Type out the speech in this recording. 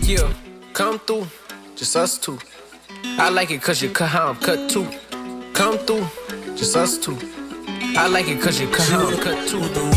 Yeah, come through, just us two. I like it cause you cut how I'm cut too. Come through, just us two. I like it cause you cut how I'm cut too.